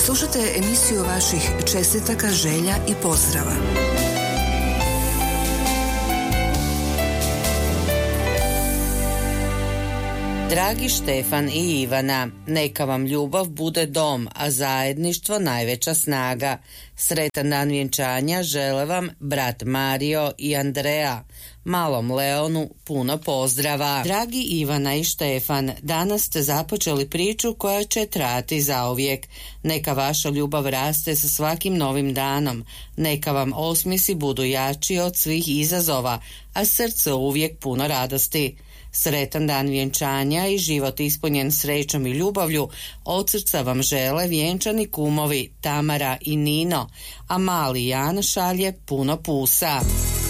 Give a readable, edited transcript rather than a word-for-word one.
Slušate emisiju vaših čestitaka, želja i pozdrava. Dragi Štefan i Ivana, neka vam ljubav bude dom, a zajedništvo najveća snaga. Sretan dan vjenčanja žele vam brat Mario i Andrea. Malom Leonu puno pozdrava. Dragi Ivana i Štefan, danas ste započeli priču koja će trajati zauvijek. Neka vaša ljubav raste sa svakim novim danom. Neka vam osmjesi budu jači od svih izazova, a srce uvijek puno radosti. Sretan dan vjenčanja i život ispunjen srećom i ljubavlju od srca vam žele vjenčani kumovi Tamara i Nino, a mali Jan šalje puno pusa.